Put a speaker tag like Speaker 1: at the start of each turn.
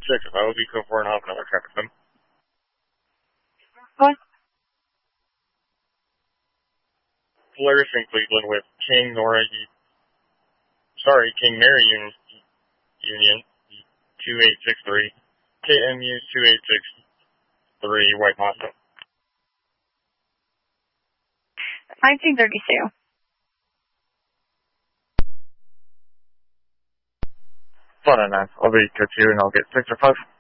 Speaker 1: Check if I will be code 4 and half an hour traffic them.
Speaker 2: What?
Speaker 1: Polaris in Cleveland with King Mary Union 2863. KMU 2863, White Mazda.
Speaker 2: 1932.
Speaker 1: Fun enough. I'll be code 2 and I'll get 6 or 5.